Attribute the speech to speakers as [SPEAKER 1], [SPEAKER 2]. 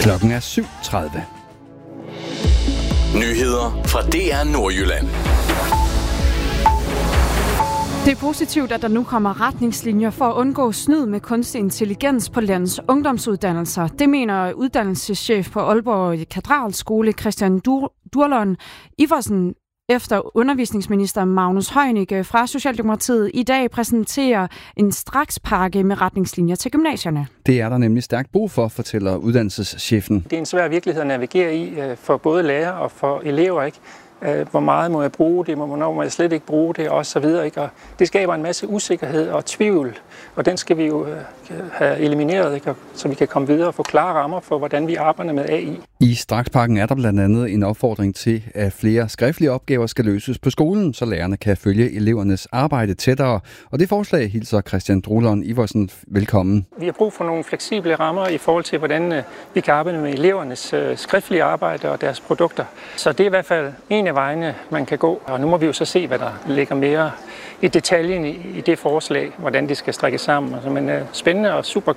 [SPEAKER 1] Klokken er 7:30.
[SPEAKER 2] Nyheder fra DR Nordjylland.
[SPEAKER 3] Det er positivt, at der nu kommer retningslinjer for at undgå snyd med kunstig intelligens på landets ungdomsuddannelser. Det mener uddannelseschef på Aalborg Katedralskole Christian Durlund Iversen, efter undervisningsminister Magnus Heunicke fra Socialdemokratiet i dag præsenterer en strakspakke med retningslinjer til gymnasierne.
[SPEAKER 1] Det er der nemlig stærkt brug for, fortæller uddannelseschefen.
[SPEAKER 4] Det er en svær virkelighed at navigere i for både lærere og for elever, ikke? Hvor meget må jeg bruge det, hvornår må jeg slet ikke bruge det, og så videre, ikke? Og det skaber en masse usikkerhed og tvivl, og den skal vi jo have elimineret, ikke? Så vi kan komme videre og få klare rammer for, hvordan vi arbejder med AI.
[SPEAKER 1] I strakspakken er der blandt andet en opfordring til, at flere skriftlige opgaver skal løses på skolen, så lærerne kan følge elevernes arbejde tættere. Og det forslag hilser Christian Durlund Iversen velkommen.
[SPEAKER 4] Vi har brug for nogle fleksible rammer i forhold til, hvordan vi kan arbejde med elevernes skriftlige arbejde og deres produkter. Så det er i hvert fald en af vejene, man kan gå. Og nu må vi jo så se, hvad der ligger mere i detaljen i det forslag, hvordan det skal strikkes sammen. Men spændende og super